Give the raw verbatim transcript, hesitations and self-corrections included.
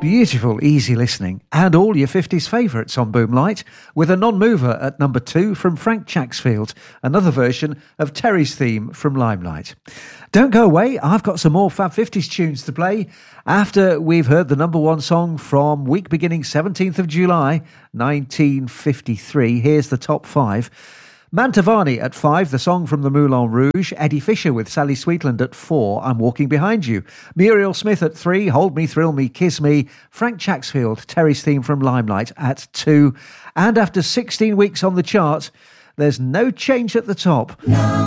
Beautiful, easy listening, and all your fifties favourites on Boomlight, with a non-mover at number two from Frank Chaxfield, another version of Terry's theme from Limelight. Don't go away, I've got some more Fab fifties tunes to play. After we've heard the number one song from week beginning seventeenth of July, nineteen fifty-three, here's the top five. Mantovani at five, the song from the Moulin Rouge. Eddie Fisher with Sally Sweetland at four, I'm Walking Behind You. Muriel Smith at three, Hold Me, Thrill Me, Kiss Me. Frank Chaxfield, Terry's theme from Limelight at two. And after sixteen weeks on the chart, there's no change at the top. No.